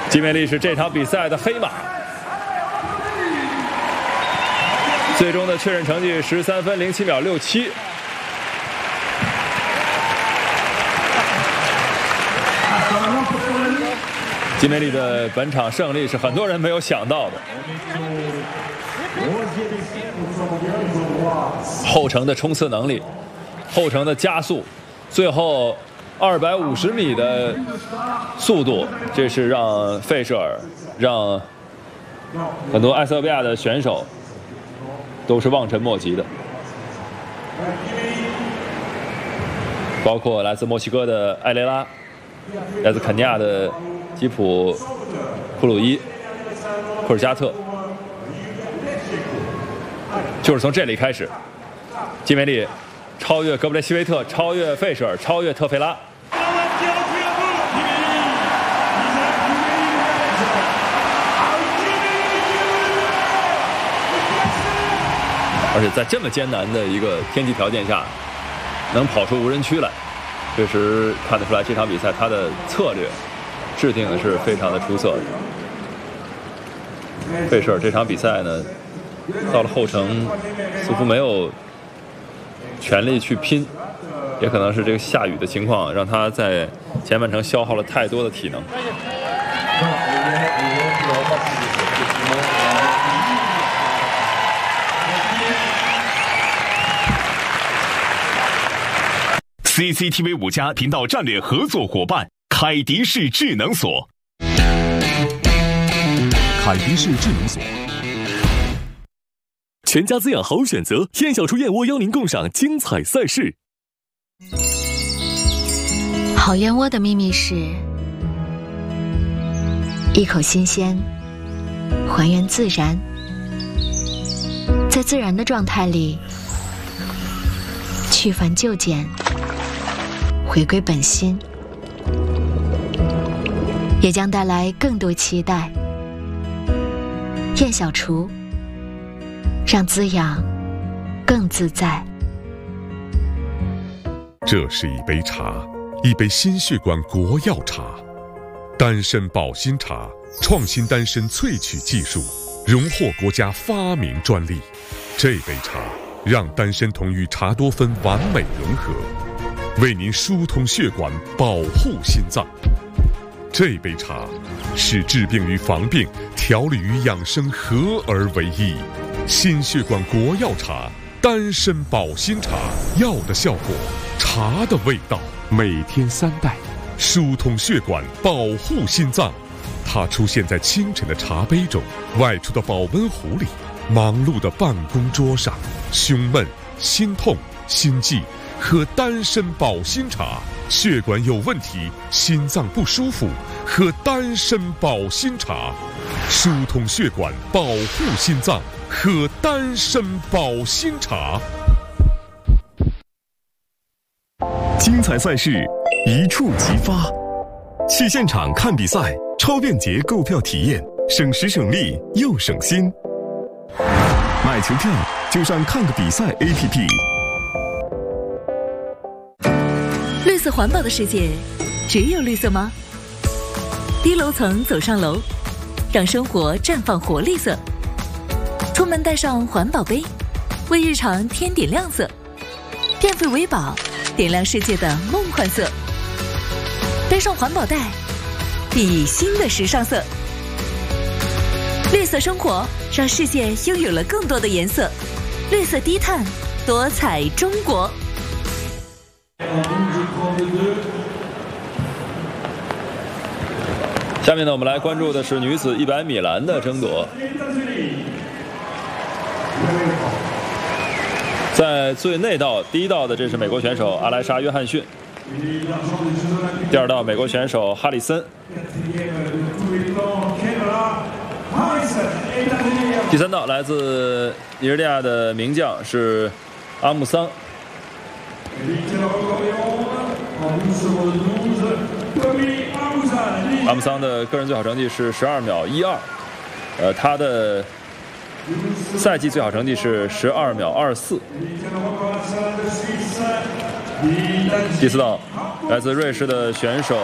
金美丽是这场比赛的黑马。最终的确认成绩13分07秒67。金美丽的本场胜利是很多人没有想到的。后程的冲刺能力，后程的加速，最后250米的速度，这是让费舍尔，让很多埃塞俄比亚的选手都是望尘莫及的，包括来自墨西哥的艾雷拉，来自肯尼亚的吉普库鲁伊、库尔加特。就是从这里开始，金美丽超越格布雷西维特，超越费舍尔，超越特费拉。而且在这么艰难的一个天气条件下，能跑出无人区来，确实看得出来这场比赛他的策略制定的是非常的出色的。费舍尔这场比赛呢，到了后程似乎没有全力去拼，也可能是这个下雨的情况让他在前半程消耗了太多的体能。 CCTV 5+频道战略合作伙伴凯迪士智能锁。 凯迪士智能锁， 全家滋养好选择，燕小厨燕窝邀您共赏精彩赛事。 好燕窝的秘密是一口新鲜，还原自然，在自然的状态里去繁就简，回归本心，也将带来更多期待。燕小厨，让滋养更自在。 这是一杯茶，一杯心血管国药茶，丹参保心茶，创新丹参萃取技术，荣获国家发明专利。这杯茶让丹参酮与茶多酚完美融合，为您疏通血管，保护心脏。这杯茶是治病与防病、调理与养生合而为一。心血管国药茶，丹参保心茶，药的效果，茶的味道，每天3袋，疏通血管，保护心脏。它出现在清晨的茶杯中，外出的保温壶里，忙碌的办公桌上。胸闷、心痛、心悸，喝丹参保心茶。血管有问题，心脏不舒服，喝丹参保心茶，疏通血管，保护心脏，喝丹参保心茶。 精彩赛事一触即发，去现场看比赛，超便捷购票体验，省时省力又省心。买球票就上看个比赛 APP。 绿色环保的世界，只有绿色吗？低楼层走上楼，让生活绽放活力色。出门带上环保杯，为日常添点亮色。变废为宝，点亮世界的梦幻色。背上环保袋，熠熠新的时尚色。绿色生活，让世界拥有了更多的颜色。绿色低碳，多彩中国。 下面呢，我们来关注的是女子100米栏的争夺。在最内道第一道的，这是美国选手阿莱莎·约翰逊；第二道美国选手哈里森；第三道来自尼日利亚的名将是阿木桑。阿姆桑的个人最好成绩是12秒12，他的赛季最好成绩是12秒24。第四道来自瑞士的选手